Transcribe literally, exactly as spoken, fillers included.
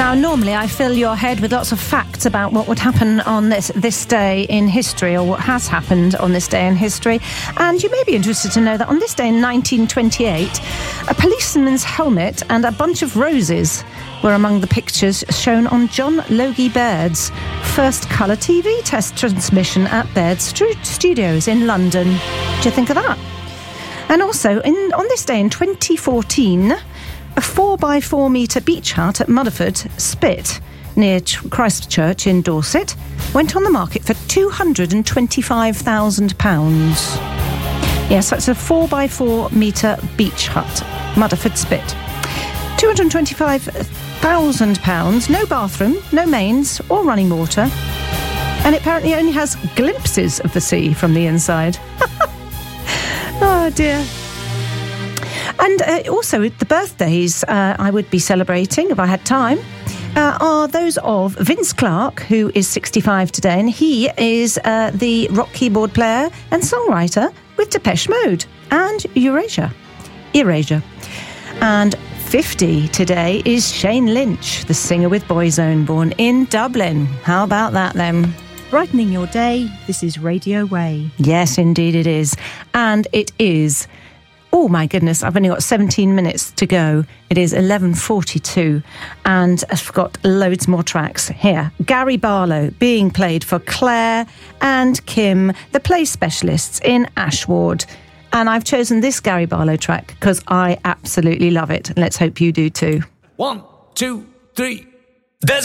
Now, normally I fill your head with lots of facts about what would happen on this this day in history, or what has happened on this day in history. And you may be interested to know that on this day in nineteen twenty-eight, a policeman's helmet and a bunch of roses were among the pictures shown on John Logie Baird's first colour T V test transmission at Baird Stu- Studios in London. What do you think of that? And also, in, on this day in twenty fourteen, a four by four metre beach hut at Mudderford Spit, near Ch- Christchurch in Dorset, went on the market for two hundred twenty-five thousand pounds. Yes, that's a four by four metre beach hut, Mudderford Spit. two hundred twenty-five thousand pounds, no bathroom, no mains or running water, and it apparently only has glimpses of the sea from the inside. Oh dear. And uh, also the birthdays uh, I would be celebrating if I had time uh, are those of Vince Clarke, who is sixty-five today, and he is uh, the rock keyboard player and songwriter with Depeche Mode and Eurasia. Erasure. And fifty today is Shane Lynch, the singer with Boyzone, born in Dublin. How about that then? Brightening your day, this is Radio Way. Yes, indeed it is. And it is... Oh my goodness, I've only got seventeen minutes to go. It is eleven forty-two and I've got loads more tracks here. Gary Barlow being played for Claire and Kim, the play specialists in Ashward. And I've chosen this Gary Barlow track because I absolutely love it. Let's hope you do too. One, two, three...